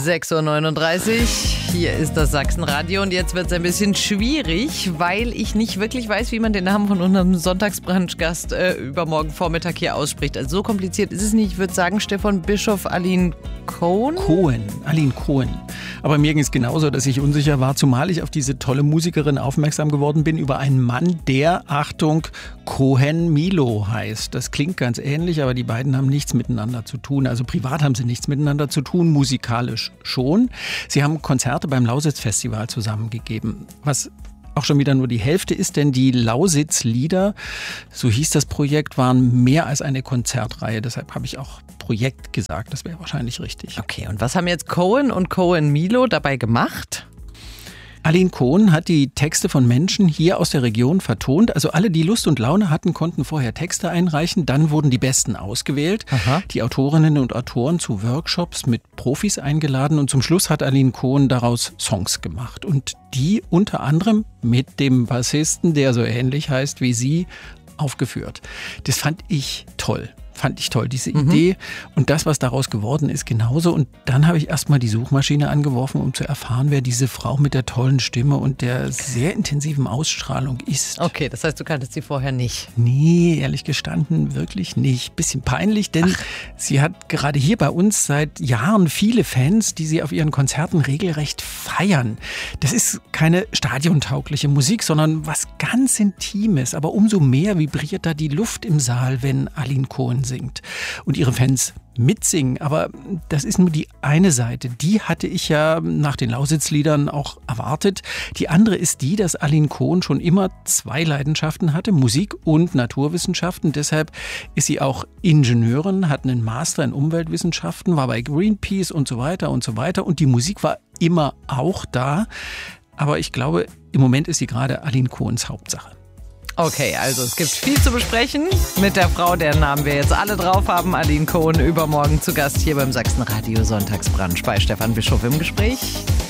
6:39 Uhr, hier ist das Sachsenradio und jetzt wird es ein bisschen schwierig, weil ich nicht wirklich weiß, wie man den Namen von unserem Sonntagsbrunchgast übermorgen Vormittag hier ausspricht. Also so kompliziert ist es nicht. Ich würde sagen, Stefan Bischof, Aline Cohen? Aline Cohen. Aber mir ging es genauso, dass ich unsicher war, zumal ich auf diese tolle Musikerin aufmerksam geworden bin über einen Mann, der, Achtung, Cohen Milo heißt. Das klingt ganz ähnlich, aber die beiden haben nichts miteinander zu tun. Also privat haben sie nichts miteinander zu tun, musikalisch schon. Sie haben Konzerte beim Lausitz-Festival zusammengegeben, was auch schon wieder nur die Hälfte ist, denn die Lausitz-Lieder, so hieß das Projekt, waren mehr als eine Konzertreihe. Deshalb habe ich auch Projekt gesagt, das wäre wahrscheinlich richtig. Okay, und was haben jetzt Cohen und Cohen Milo dabei gemacht? Aline Cohen hat die Texte von Menschen hier aus der Region vertont. Also alle, die Lust und Laune hatten, konnten vorher Texte einreichen. Dann wurden die Besten ausgewählt. Aha. Die Autorinnen und Autoren zu Workshops mit Profis eingeladen. Und zum Schluss hat Aline Cohen daraus Songs gemacht. Und die unter anderem mit dem Bassisten, der so ähnlich heißt wie sie, aufgeführt. Das fand ich toll, diese Idee. Und das, was daraus geworden ist, genauso. Und dann habe ich erstmal die Suchmaschine angeworfen, um zu erfahren, wer diese Frau mit der tollen Stimme und der sehr intensiven Ausstrahlung ist. Okay, das heißt, du kanntest sie vorher nicht? Nee, ehrlich gestanden, wirklich nicht. Bisschen peinlich, denn sie hat gerade hier bei uns seit Jahren viele Fans, die sie auf ihren Konzerten regelrecht feiern. Das ist keine stadiontaugliche Musik, sondern was ganz Intimes. Aber umso mehr vibriert da die Luft im Saal, wenn Aline Cohen singt und ihre Fans mitsingen. Aber das ist nur die eine Seite. Die hatte ich ja nach den Lausitz-Liedern auch erwartet. Die andere ist die, dass Aline Cohen schon immer zwei Leidenschaften hatte, Musik und Naturwissenschaften. Deshalb ist sie auch Ingenieurin, hat einen Master in Umweltwissenschaften, war bei Greenpeace und so weiter und so weiter. Und die Musik war immer auch da. Aber ich glaube, im Moment ist sie gerade Aline Cohens Hauptsache. Okay, also es gibt viel zu besprechen mit der Frau, deren Namen wir jetzt alle drauf haben. Aline Cohen, übermorgen zu Gast hier beim Sachsenradio Sonntagsbrunch bei Stefan Bischof im Gespräch.